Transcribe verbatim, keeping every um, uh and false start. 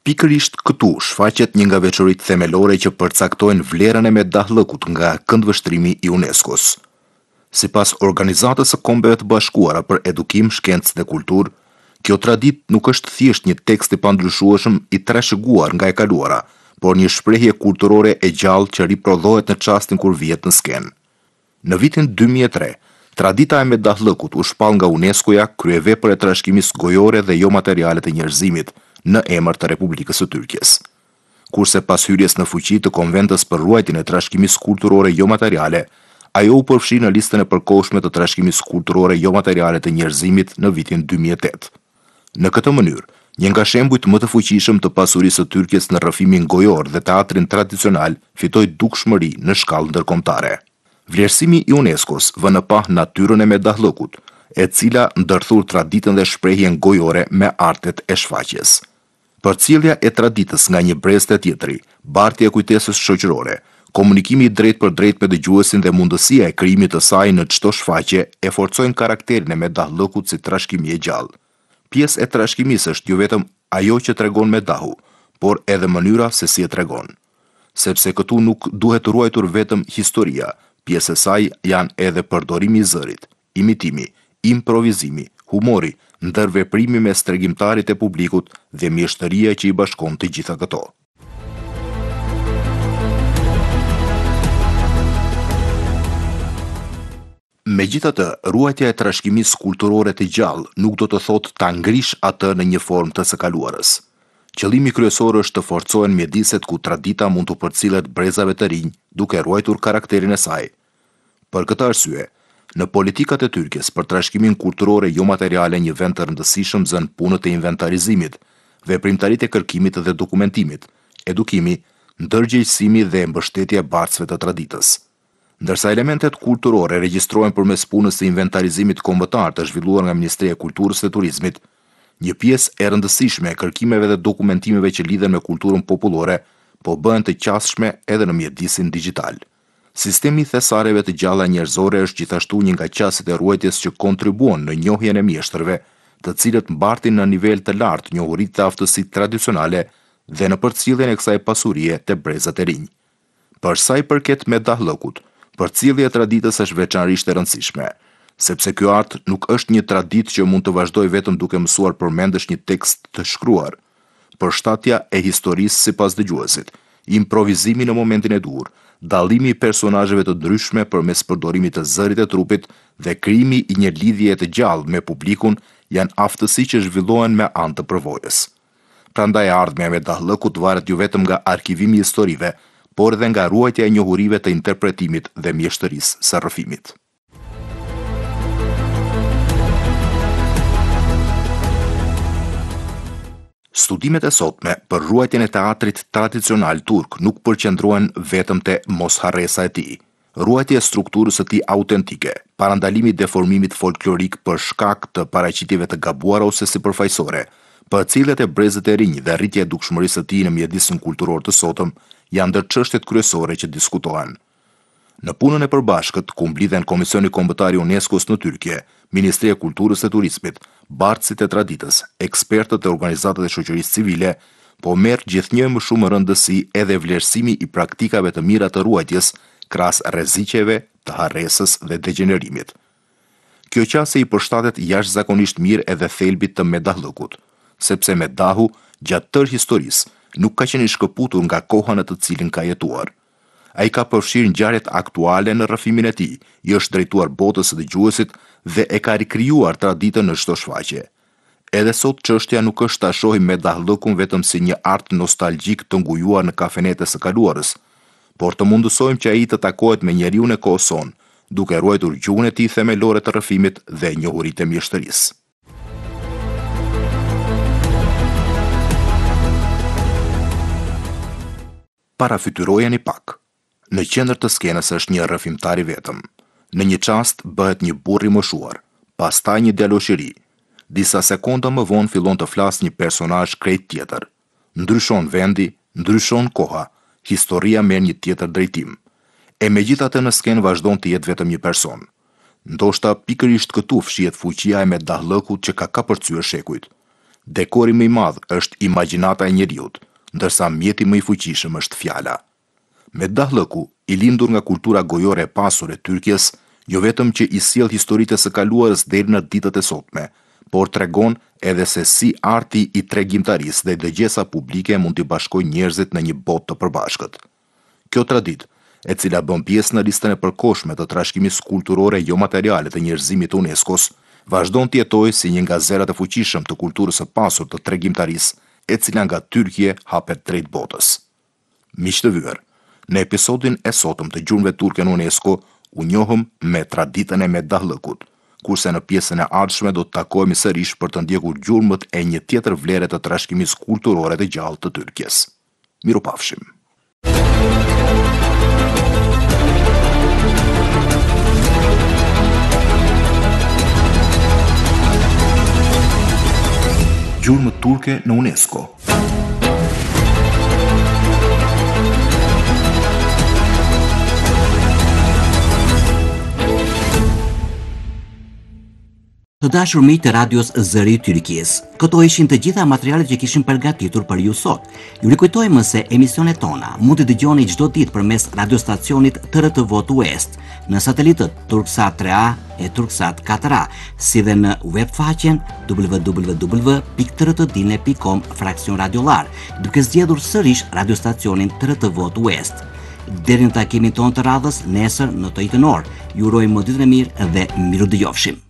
Pikërisht këtu shfaqet një nga veçoritë themelore që përcaktojnë vlerën e medallëkut nga këndvështrimi i UNESCO-s. Sipas Organizatës së Kombeve të Bashkuara për Edukim, Shkencë dhe Kulturë, kjo traditë nuk është thjesht një tekst i pandryshueshëm i trashëguar nga e kaluara, por një shprehje kulturore e gjallë që riprodhohet në çastin kur vihet në skenë. Në vitin dy mijë e tre, tradita e medallëkut u shpall nga UNESCO-ja kryevepër e trashëgimisë gojore dhe jo materiale të njerëzimit në emër të Republikës së Tyrkjes. Kurse pas hyrjes në fuqi të Konventës për ruajtjen e trashëgimisë kulturore jo materiale, ajo u përfshi në listën e përkohshme të trashëgimisë kulturore jo materiale të njerëzimit në vitin dy mijë e tetë. Në këtë mënyrë, një nga shembujt më të fuqishëm të pasurisë së Tyrkjes në rrëfimin gojor dhe teatrin tradicional fitoi dukshmëri në shkallë ndërkombëtare. Vlerësimi i UNESCO-s vën në pah natyrën e medallëkut, e cila ndërthur traditën dhe shprehjen gojore me artet e shfaqjes. Përcjellja e traditës nga një brez te tjetri, bartja e kujtesës shoqërore, komunikimi i drejt për drejt me dëgjuesin dhe mundësia e krijimit të saj në çdo shfaqje e forcojnë karakterin e medallëkut si trashëgimi i gjallë. Pjesë e trashëgimisë është jo vetëm ajo që tregon medahu, por edhe mënyra se si e tregon. Sepse këtu nuk duhet ruajtur vetëm historia, pjesë e saj janë edhe përdorimi i zërit, imitimi, improvizimi, humori, ndërveprimi mes tregimtarit e publikut dhe mjeshtëria që i bashkon të gjitha këto. Megjithatë, ruajtja e trashëgimisë kulturore të gjallë nuk do të thotë ta ngrish atë në një formë të së kaluarës. Qëllimi kryesor është të forcohen mjediset ku tradita mund të përcillet brezave të rinj, duke ruajtur karakterin e saj. Për këtë arsye, në politikat e Tyrkjes për trashëgimin kulturore jo materiale një vend të rëndësishëm zën punët e inventarizimit, veprimtaritë e kërkimit dhe dokumentimit, edukimi, ndërgjegjësimi dhe mbështetja e bartësve të traditës. Ndërsa elementet kulturore regjistrohen përmes punës së inventarizimit kombëtar të zhvilluar nga Ministria e Kulturës dhe Turizmit, një pjesë e rëndësishme e kërkimeve dhe dokumentimeve që lidhen me kulturën popullore, po bëhen të qasshme edhe në mjedisin digjital. Sistemi i thesareve të gjalla njerëzore është gjithashtu një nga qasjet e ruajtjes që kontribuon në njohjen e mjeshtërve, të cilët mbartin në nivel të lartë njohuritë të aftësitë tradicionale dhe në përcjelljen e kësaj pasurie te brezat e rinj. Për sa i përket medallëkut, përcjellja e traditës është veçanërisht e rëndësishme, sepse ky art nuk është një traditë që mund të vazhdojë vetëm duke mësuar përmendësh një tekst të shkruar. Përshtatja e historisë sipas dëgjuesit, improvizimi në momentin e dur, dallimi i personazheve të ndryshme përmes përdorimit të zërit të trupit dhe krijimi i një lidhje të gjallë me publikun janë aftësi që zhvillohen me anë të përvojës. Prandaj ardhmja e medallëkut varet jo vetëm nga arkivimi i historive, por edhe nga ruajtja e njohurive të interpretimit dhe mjeshtërisë së rrëfimit. Studimet e sotme për ruajtjen e teatrit tradicional turk nuk përqendrohen vetëm te mosharresa e tij. Ruajtja e strukturës së tij autentike, parandalimi i deformimit folklorik për shkak të paraqitjeve të gabuara ose sipërfaqësore, përcjelljet e brezët e rinj dhe rritja e dukshmërisë së tij në mjedisin kulturor të sotëm janë ndër çështjet kryesore që diskutohen. Në punën e përbashkët, ku mblidhen Komisioni Kombëtar i UNESCO-s në Tyrkje, Ministria e Kulturës dhe Turizmit, bartësit e traditës, ekspertët e organizatave të shoqërisë civile, po merr gjithnjë më shumë rëndësi edhe vlerësimi i praktikave të mira të ruajtjes krahas rreziqeve të harresës dhe degenerimit. Kjo qasje i përshtatet jashtëzakonisht mirë edhe thelbit të medallëkut, sepse medahu gjatë tërë historisë nuk ka qenë i shkëputur nga koha në të cilin ka jetuar. Ai ka përfshirë ngjarjet aktuale në rrëfimin e tij, i është drejtuar botës së dëgjuesit dhe e ka rikrijuar traditën në çdo shfaqje. Edhe sot çështja nuk është ta shohim medallëkun vetëm si një art nostalgjik të ngujuar në kafenetet së kaluarës, por të mundësojmë që ai të takohet me njeriu në kohës sonë, duke ruajtur gjuhën e tij themelore të rrëfimit dhe njohuritë e mjeshtërisë. Parafytyrojeni pak. Në qendër të skenës është një rrëfimtar i vetëm. Në një çast bëhet një burr i moshuar, pastaj një djaloshëri. Disa sekonda më vonë fillon të flasë një personazh krejt tjetër. Ndryshon vendi, ndryshon koha, historia merr një tjetër drejtim. E megjithatë në skenë vazhdon të jetë vetëm një person. Ndoshta pikërisht këtu fshihet fuqia e medallëkut që ka kapërcyer shekujt. Dekori më i madh është imagjinata e njeriut, ndërsa mjeti më i fuqishëm është fjala. Meddahlëku, i lindur nga kultura gojore e pasur e Tyrkjes, jo vetëm që i sjell historitë së kaluarës deri në ditët e sotme, por tregon edhe se si arti i tregimtarisë dhe dëgjesa publike mund t'i bashkojë njerëzit në një botë të përbashkët. Kjo traditë, e cila bën pjesë në listën e përkohshme të trashëgimisë kulturore jo materiale të njerëzimit të UNESCO-s, vazhdon të jetojë si një nga zerat e fuqishëm të kulturës së pasur të tregimtarisë, e cila nga Tyrkje hapet drejt botës. Miq të vyer, në episodin e sotëm të Gjurmëve turke në UNESCO u njohëm me traditën e meddahlëkut, kurse në pjesën e ardhshme do të takohemi sërish për të ndjekur gjurmët e një tjetër vlere të trashëgimisë kulturore të gjallë të Tyrkjes. Mirupafshim. Gjurmët turke në UNESCO. Të dashur miq të radios Zëri i Tyrkisë, këto ishin të gjitha materialet që kishim përgatitur për ju sot. Ju rikujtojmë se emisionet tona mund të dëgjoni çdo ditë përmes radiostacionit T R T V West, në satelitët Turksat tre A e Turksat katër A, si dhe në webfaqen w w w pikë t r t dine pikë com fraksion radiolar, duke zgjedhur sërish radiostacionin T R T V West. Deri në takimin ton të radhës nesër në të njëjtën orë, ju urojmë ditën e mirë dhe miru dëgjofshim.